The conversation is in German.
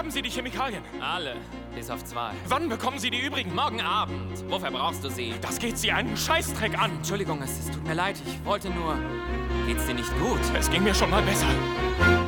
Haben Sie die Chemikalien? Alle, bis auf 2. Wann bekommen Sie die übrigen? Morgen Abend. Wofür brauchst du sie? Das geht Sie einen Scheißdreck an. Entschuldigung, es tut mir leid. Ich wollte nur... Geht's dir nicht gut? Es ging mir schon mal besser.